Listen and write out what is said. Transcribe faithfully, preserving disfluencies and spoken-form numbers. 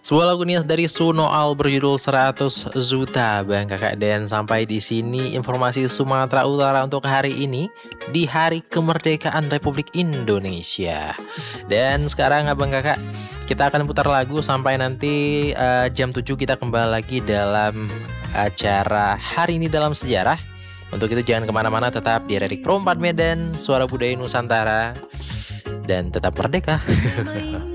Sebuah lagu nias dari Sunoal berjudul seratus Juta Bang Kakak. Dan sampai di sini informasi Sumatera Utara untuk hari ini, di hari kemerdekaan Republik Indonesia. Dan sekarang Abang Kakak, kita akan putar lagu sampai nanti uh, jam tujuh kita kembali lagi dalam acara Hari Ini Dalam Sejarah. Untuk itu jangan kemana-mana, tetap di Radio Pro empat Medan, Suara Budaya Nusantara, dan tetap merdeka.